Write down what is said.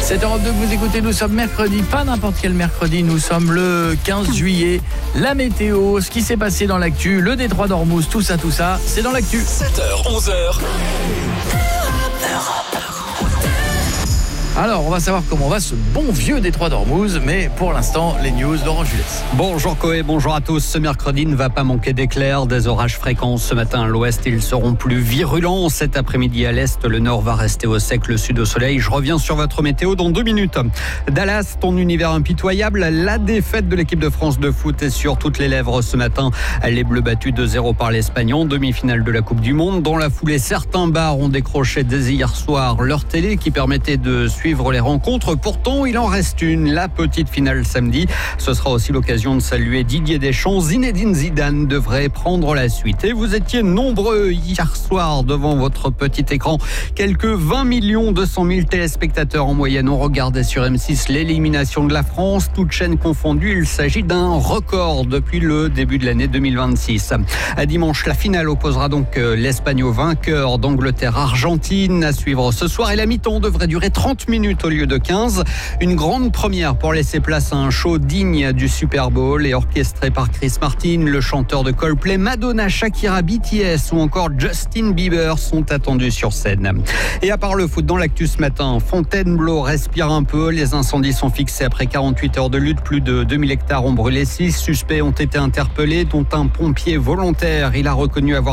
7h02 que vous écoutez, nous sommes mercredi, pas n'importe quel mercredi, nous sommes le 15 juillet. La météo, ce qui s'est passé dans l'actu, le détroit d'Ormuz, tout ça, c'est dans l'actu. 7h, 11h. Alors, on va savoir comment va ce bon vieux détroit d'Ormuz, mais pour l'instant, les news d'Orange Jules. Bonjour Coé, bonjour à tous. Ce mercredi ne va pas manquer d'éclairs, des orages fréquents. Ce matin à l'ouest, ils seront plus virulents. Cet après-midi à l'est, le nord va rester au sec, le sud au soleil. Je reviens sur votre météo dans 2 minutes. Dallas, ton univers impitoyable. La défaite de l'équipe de France de foot est sur toutes les lèvres ce matin. Les Bleus battus 2-0 par l'Espagne en demi-finale de la Coupe du Monde. Dans la foulée, certains bars ont décroché dès hier soir leur télé qui permettait de suivre les rencontres. Pourtant, il en reste une, la petite finale samedi. Ce sera aussi l'occasion de saluer Didier Deschamps. Zinedine Zidane devrait prendre la suite. Et vous étiez nombreux hier soir devant votre petit écran. Quelques 20 200 000 téléspectateurs en moyenne ont regardé sur M6 l'élimination de la France. Toutes chaînes confondues, il s'agit d'un record depuis le début de l'année 2026. À dimanche, la finale opposera donc l'Espagne au vainqueur d'Angleterre-Argentine. À suivre ce soir, et la mi-temps devrait durer 30 minutes au lieu de 15. Une grande première pour laisser place à un show digne du Super Bowl et orchestré par Chris Martin, le chanteur de Coldplay, Madonna, Shakira, BTS ou encore Justin Bieber sont attendus sur scène. Et à part le foot, dans l'actu ce matin, Fontainebleau respire un peu. Les incendies sont fixés après 48 heures de lutte. Plus de 2000 hectares ont brûlé. 6 suspects ont été interpellés, dont un pompier volontaire. Il a reconnu avoir